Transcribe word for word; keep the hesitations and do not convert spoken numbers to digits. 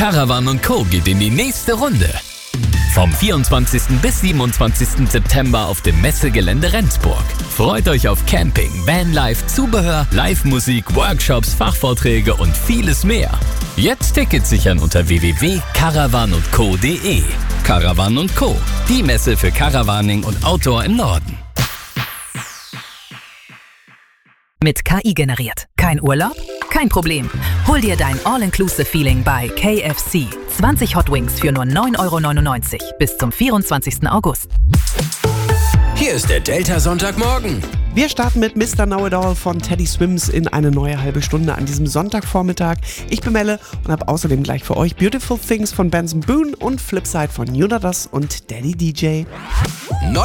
Caravan und Co. geht in die nächste Runde. Vom vierundzwanzigsten bis siebenundzwanzigsten September auf dem Messegelände Rendsburg. Freut euch auf Camping, Vanlife, Zubehör, Live-Musik, Workshops, Fachvorträge und vieles mehr. Jetzt Tickets sichern unter w w w punkt caravan und co punkt d e. Caravan und Co., die Messe für Caravaning und Outdoor im Norden. Mit K I generiert. Kein Urlaub? Kein Problem. Hol dir dein All-Inclusive-Feeling bei K F C. zwanzig Hot Wings für nur neun Euro neunundneunzig bis zum vierundzwanzigsten August. Hier ist der Delta Sonntagmorgen. Wir starten mit Mister Know It All von Teddy Swims in eine neue halbe Stunde an diesem Sonntagvormittag. Ich bin Melle und habe außerdem gleich für euch Beautiful Things von Benson Boone und Flipside von Jonas und Daddy D J.